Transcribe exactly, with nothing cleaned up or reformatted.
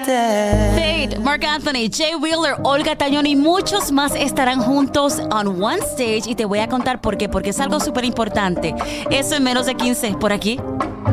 Fate, Marc Anthony, Jay Wheeler, Olga Tañón y muchos más estarán juntos on one stage y te voy a contar por qué, porque es algo súper importante. Eso en menos de quince por aquí.